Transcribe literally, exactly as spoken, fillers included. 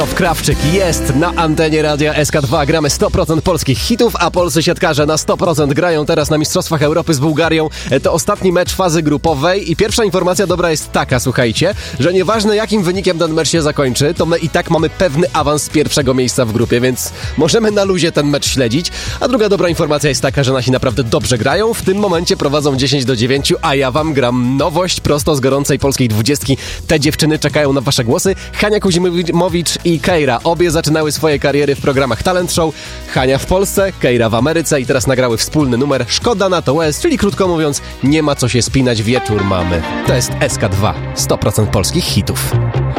Krawczyk jest na antenie Radia S K dwa. Gramy sto procent polskich hitów, a polscy siatkarze na sto procent grają teraz na Mistrzostwach Europy z Bułgarią. To ostatni mecz fazy grupowej i pierwsza informacja dobra jest taka, słuchajcie, że nieważne jakim wynikiem ten mecz się zakończy, to my i tak mamy pewny awans z pierwszego miejsca w grupie, więc możemy na luzie ten mecz śledzić. A druga dobra informacja jest taka, że nasi naprawdę dobrze grają. W tym momencie prowadzą dziesięć do dziewięciu, a ja wam gram nowość prosto z gorącej polskiej dwudziestki. Te dziewczyny czekają na wasze głosy. Hania Kuzimowicz i Keira. Obie zaczynały swoje kariery w programach Talent Show. Hania w Polsce, Keira w Ameryce i teraz nagrały wspólny numer Szkoda na to łez, czyli krótko mówiąc, nie ma co się spinać, wieczór mamy. To jest S K dwa, sto procent polskich hitów.